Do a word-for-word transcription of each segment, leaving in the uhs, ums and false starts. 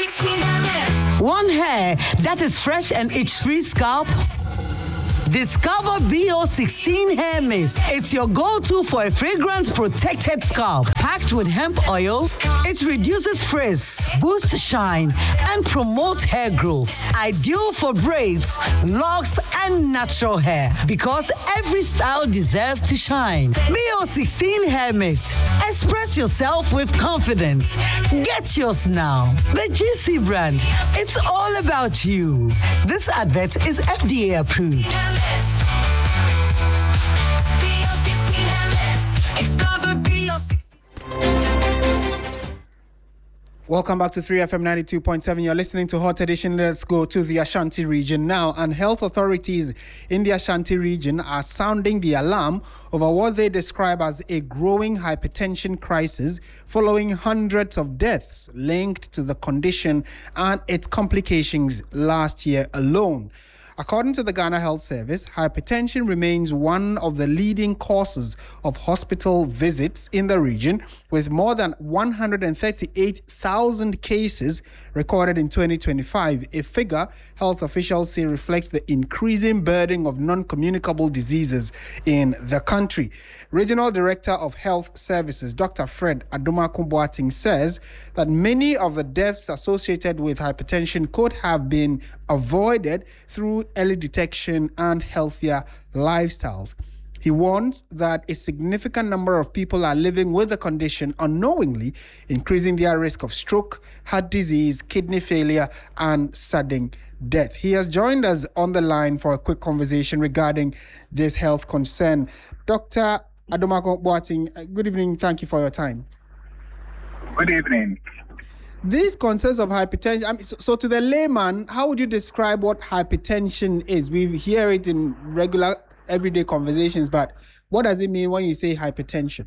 One hair that is fresh and itch-free scalp? Discover B O sixteen Hair Mist. It's your go-to for a fragrance-protected scalp. Packed with hemp oil, it reduces frizz, boosts shine, and promotes hair growth. Ideal for braids, locks, and natural hair. Because every style deserves to shine. B O sixteen Hair Mist. Express yourself with confidence. Get yours now. The G C brand. It's all about you. This advert is F D A approved. Welcome back to three F M ninety-two point seven. You're listening to Hot Edition. Let's go to the Ashanti region now. And health authorities in the Ashanti region are sounding the alarm over what they describe as a growing hypertension crisis following hundreds of deaths linked to the condition and its complications last year alone. According to the Ghana Health Service, hypertension remains one of the leading causes of hospital visits in the region, with more than one hundred thirty-eight thousand cases recorded in twenty twenty-five, a figure health officials say reflects the increasing burden of non-communicable diseases in the country. Regional Director of Health Services, Doctor Fred Adumaku-Boateng, says that many of the deaths associated with hypertension could have been avoided through early detection and healthier lifestyles. He warns that a significant number of people are living with the condition unknowingly, increasing their risk of stroke, heart disease, kidney failure, and sudden death. He has joined us on the line for a quick conversation regarding this health concern. Doctor Adumaku-Boateng, good evening. Thank you for your time. Good evening. These concerns of hypertension, I mean, so, so to the layman, how would you describe what hypertension is? We hear it in regular, everyday conversations, but what does it mean when you say hypertension?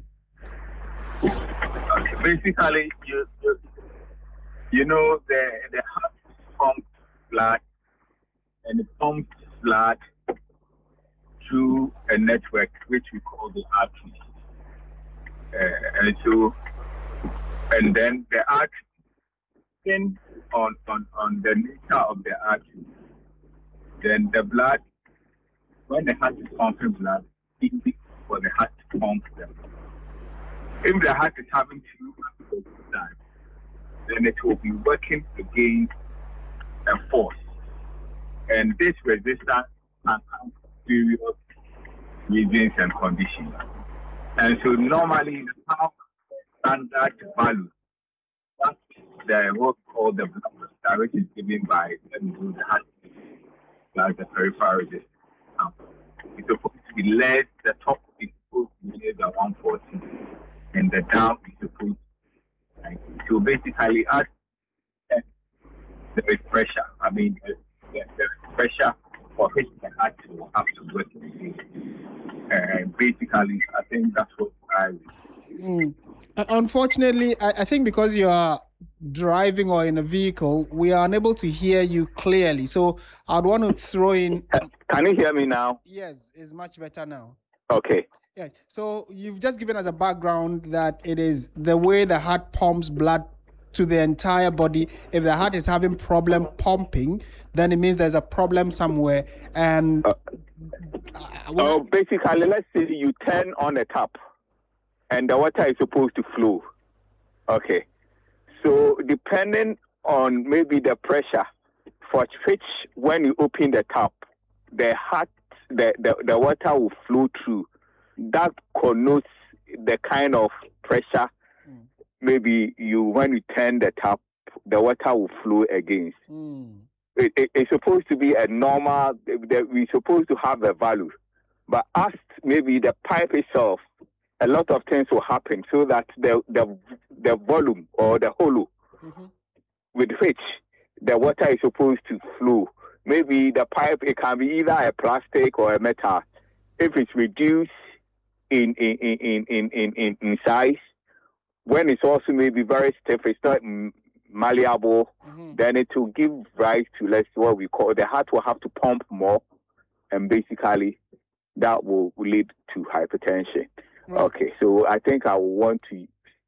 Okay, basically, you, you you know the the heart pumps blood, and it pumps blood through a network which we call the artery, uh, and so and then the artery in on, on, on the nature of the artery, then the blood, when the heart is pumping blood, it's easy for the heart to pump them. If the heart is having too much time, then it will be working against a force. And this resistance can come various reasons and conditions. And so normally we have standard value. That's the what called the blood pressure, which is given by the heart, like the peripheral resistance. Um, it's supposed to be less, the top is supposed to be less than one forty, and the down is supposed to be ninety. So basically, as uh, there is pressure, I mean, there, there is pressure for which the heart will have to work against. Uh, basically, I think that's what I. Mm. Unfortunately, I, I think because you are driving or in a vehicle, we are unable to hear you clearly. So I'd want to throw in. Can you hear me now? Yes, it's much better now. Okay. Yes. So you've just given us a background that it is the way the heart pumps blood to the entire body. If the heart is having problem pumping, then it means there's a problem somewhere. And uh, uh, oh, I... basically, let's say you turn on a tap, and the water is supposed to flow. Okay. So depending on maybe the pressure for which when you open the tap, the heart, the, the, the water will flow through. That connotes the kind of pressure mm. maybe you when you turn the tap, the water will flow against. Mm. It, it, it's supposed to be a normal, we're supposed to have a value. But as maybe the pipe itself, a lot of things will happen so that the the, the volume or the hollow mm-hmm. with which the water is supposed to flow, maybe the pipe, it can be either a plastic or a metal. If it's reduced in in, in, in, in, in, in size, when it's also maybe very stiff, it's not malleable, mm-hmm. then it will give rise to, let's what we call, the heart will have to pump more, and basically that will lead to hypertension. Right. Okay, so I think I will want to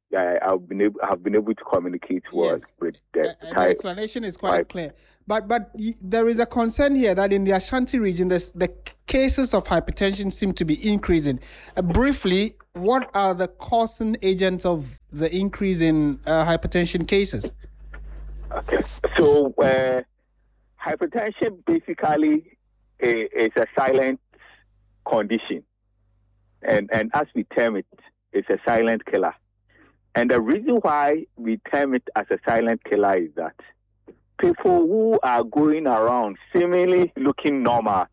I, I've been able, have been able to communicate well Yes. with the, Uh, the explanation is quite Right. clear. But but y- there is a concern here that in the Ashanti region, this, the c- cases of hypertension seem to be increasing. Uh, briefly, what are the causing agents of the increase in uh, hypertension cases? Okay. So uh, hypertension basically i- is a silent condition, and and as we term it, it's a silent killer. And the reason why we term it as a silent killer is that people who are going around seemingly looking normal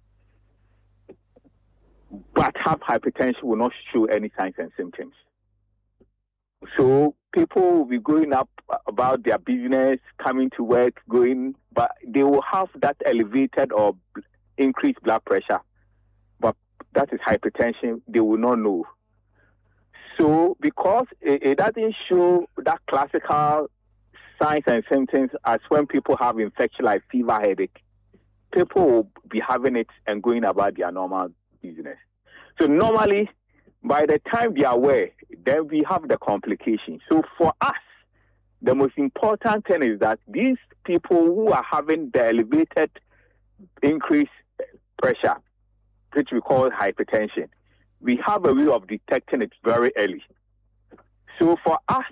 but have hypertension will not show any signs and symptoms. So people will be going up about their business, coming to work, going, but they will have that elevated or increased blood pressure. But that is hypertension, they will not know. So because it, it doesn't show that classical signs and symptoms as when people have infection like fever, headache, people will be having it and going about their normal business. So normally, by the time they are aware, then we have the complication. So for us, the most important thing is that these people who are having the elevated increased pressure, which we call hypertension, we have a way of detecting it very early. So for us,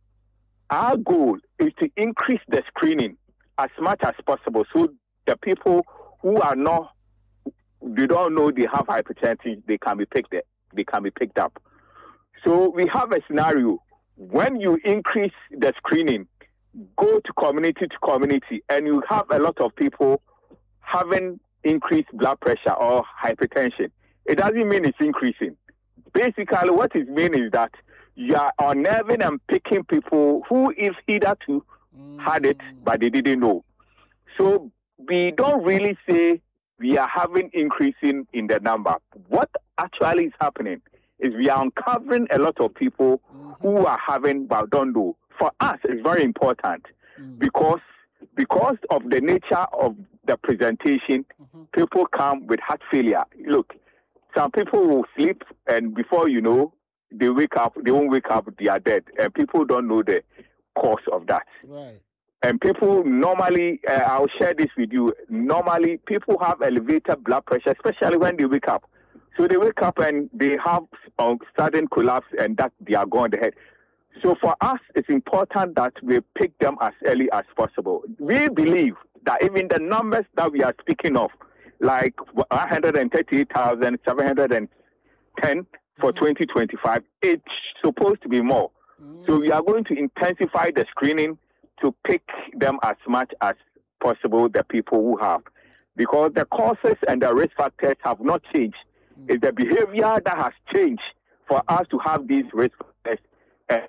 our goal is to increase the screening as much as possible so the people who are not, they don't know they have hypertension, they can be picked, they can be picked up. So we have a scenario. When you increase the screening, go to community to community, and you have a lot of people having increased blood pressure or hypertension. It doesn't mean it's increasing. Basically, what it means is that you are unnerving and picking people who, if hitherto, had it, but they didn't know. So we don't really say we are having increasing in the number. What actually is happening is we are uncovering a lot of people who are having but don't know. For us, it's very important because because of the nature of the presentation, people come with heart failure. Look, some people will sleep and before you know, they wake up, they won't wake up, they are dead. And people don't know the cause of that. Right. And people normally, uh, I'll share this with you, normally people have elevated blood pressure, especially when they wake up. So they wake up and they have a sudden collapse and that they are going ahead. So for us, it's important that we pick them as early as possible. We believe that even the numbers that we are speaking of, like one hundred thirty-eight thousand seven hundred ten for twenty twenty-five, it's supposed to be more. So we are going to intensify the screening to pick them as much as possible, the people who have. Because the causes and the risk factors have not changed. It's the behavior that has changed for us to have these risk factors. Uh,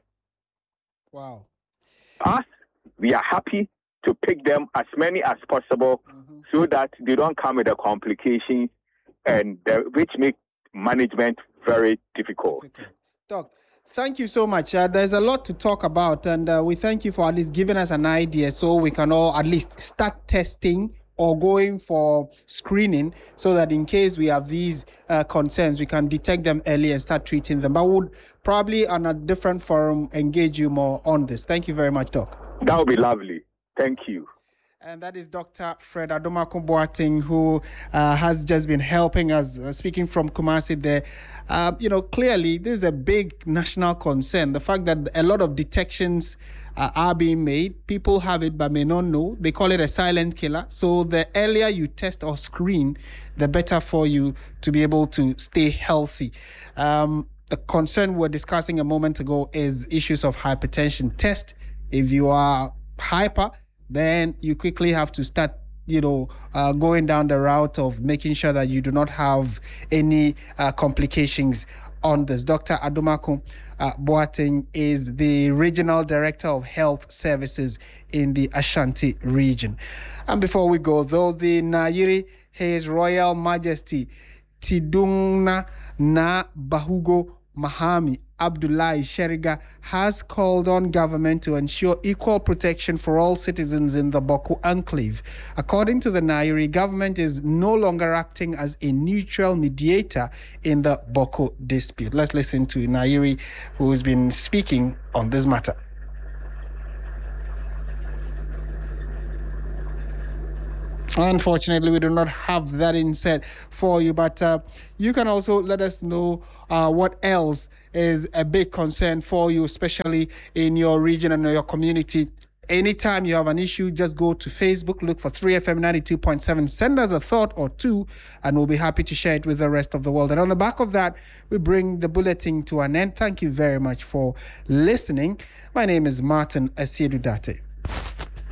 Wow. us, we are happy to pick them as many as possible Mhm. so that they don't come with the complications and the, which make management very difficult. Difficult. Doc, thank you so much. Uh, there's a lot to talk about, and uh, we thank you for at least giving us an idea so we can all at least start testing or going for screening so that in case we have these uh, concerns, we can detect them early and start treating them. I would probably on a different forum engage you more on this. Thank you very much, Doc. That would be lovely. Thank you. And that is Doctor Fred Adomako Boateng, who uh, has just been helping us, uh, speaking from Kumasi there. Uh, you know, clearly, this is a big national concern. The fact that a lot of detections uh, are being made, people have it but may not know. They call it a silent killer. So the earlier you test or screen, the better for you to be able to stay healthy. Um, the concern we were discussing a moment ago is issues of hypertension. Test if you are hyper, then you quickly have to start, you know, uh, going down the route of making sure that you do not have any uh, complications on this. Doctor Adomako uh, Boateng is the Regional Director of Health Services in the Ashanti region. And before we go, though, the Nayiri His Royal Majesty Tidungna Na Bahugo Mahami Abdullahi Sheriga has called on government to ensure equal protection for all citizens in the Bawku enclave. According to the Nairi, government is no longer acting as a neutral mediator in the Bawku dispute. Let's listen to Nairi, who has been speaking on this matter. Unfortunately, we do not have that inset for you, but uh, you can also let us know uh, what else is a big concern for you, especially in your region and your community. Anytime you have an issue, just go to Facebook, look for three F M ninety-two point seven, send us a thought or two, and we'll be happy to share it with the rest of the world. And on the back of that, we bring the bulletin to an end. Thank you very much for listening. My name is Martin Asiedudate.